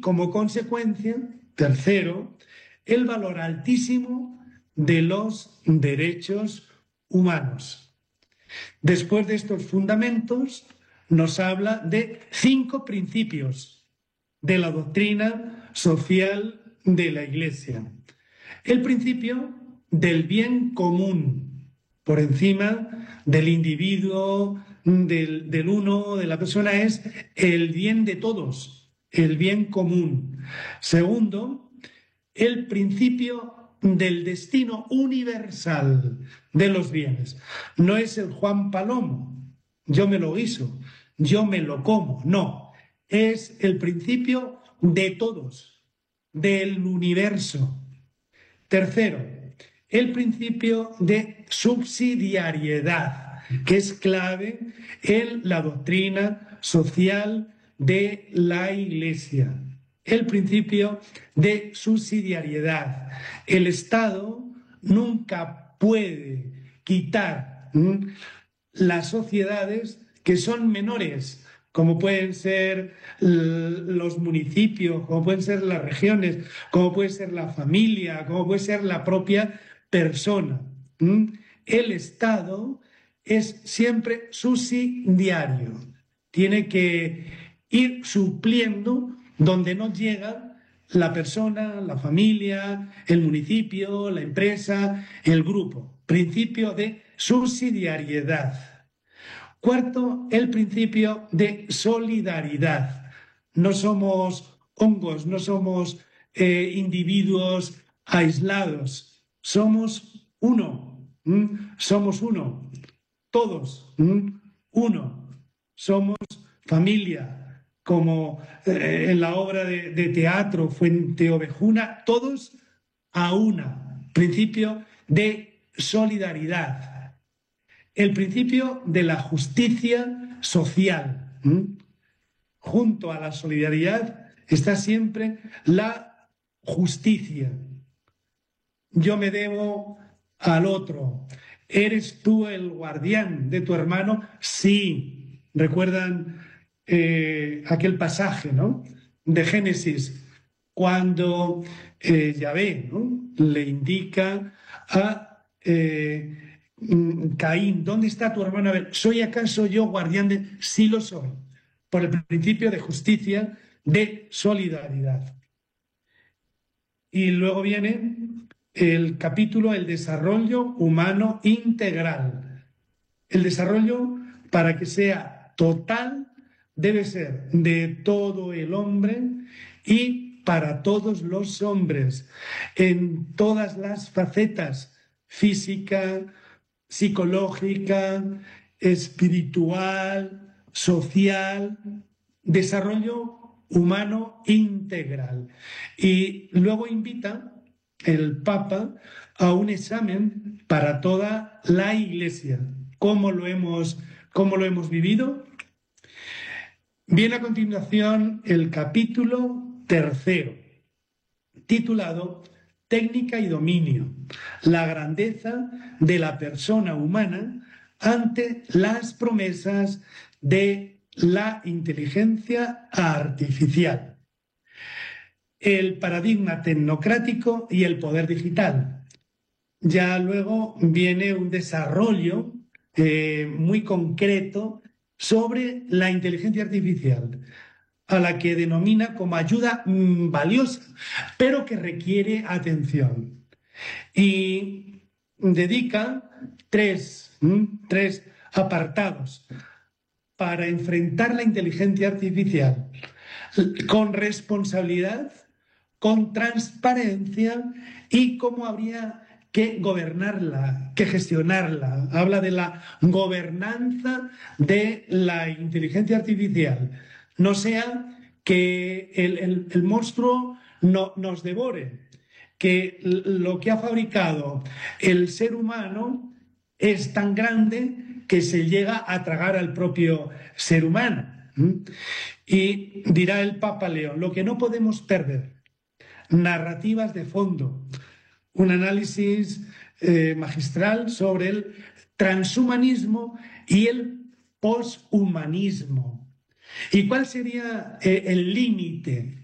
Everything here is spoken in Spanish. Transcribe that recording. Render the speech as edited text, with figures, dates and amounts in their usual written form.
como consecuencia, tercero, el valor altísimo de los derechos humanos. Después de estos fundamentos, nos habla de 5 principios de la doctrina social de la Iglesia. El principio del bien común, por encima del individuo, del uno, de la persona, es el bien de todos, el bien común. Segundo, el principio del destino universal de los bienes. No es el Juan Palomo, yo me lo guiso, yo me lo como, no. Es el principio de todos, del universo. Tercero, el principio de subsidiariedad, que es clave en la doctrina social de la Iglesia. El principio de subsidiariedad. El Estado nunca puede quitar las sociedades que son menores, como pueden ser los municipios, como pueden ser las regiones, como puede ser la familia, como puede ser la propia persona. El Estado es siempre subsidiario, tiene que ir supliendo donde no llega la persona, la familia, el municipio, la empresa, el grupo. Principio de subsidiariedad. Cuarto, el principio de solidaridad. No somos hongos, no somos individuos aislados. Somos uno. Somos uno. Todos. Uno. Somos familia. Como en la obra de teatro Fuente Ovejuna, todos a una. Principio de solidaridad. El principio de la justicia social. Junto a la solidaridad está siempre la justicia. Yo me debo al otro. ¿Eres tú el guardián de tu hermano? Sí. ¿Recuerdan aquel pasaje, ¿no?, de Génesis, cuando Yahvé, ¿no?, le indica a Caín: ¿dónde está tu hermano Abel? ¿Soy acaso yo guardián de...? Sí lo soy, por el principio de justicia, de solidaridad. Y luego viene el capítulo, el desarrollo humano integral. El desarrollo, para que sea total, debe ser de todo el hombre y para todos los hombres, en todas las facetas: física, psicológica, espiritual, social. Desarrollo humano integral. Y luego invita el Papa a un examen para toda la Iglesia. ¿Cómo lo hemos vivido? Viene a continuación el capítulo 3, titulado Técnica y dominio, la grandeza de la persona humana ante las promesas de la inteligencia artificial, el paradigma tecnocrático y el poder digital. Ya luego viene un desarrollo muy concreto sobre la inteligencia artificial, a la que denomina como ayuda valiosa, pero que requiere atención. Y dedica tres apartados para enfrentar la inteligencia artificial con responsabilidad, con transparencia y cómo habría que gobernarla, que gestionarla. Habla de la gobernanza de la inteligencia artificial. No sea que el monstruo nos devore, que lo que ha fabricado el ser humano es tan grande que se llega a tragar al propio ser humano. Y dirá el Papa León: lo que no podemos perder, narrativas de fondo, un análisis magistral sobre el transhumanismo y el poshumanismo. ¿Y cuál sería el límite